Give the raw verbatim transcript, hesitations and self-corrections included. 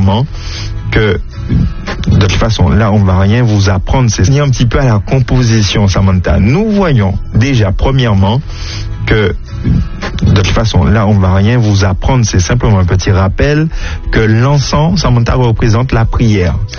premièrement, que de toute façon, là, on va rien vous apprendre. C'est lié un petit peu à la composition, Samantha. Nous voyons déjà, premièrement, que de toute façon, là, on va rien vous apprendre. C'est simplement un petit rappel que l'encens, Samantha, représente la prière.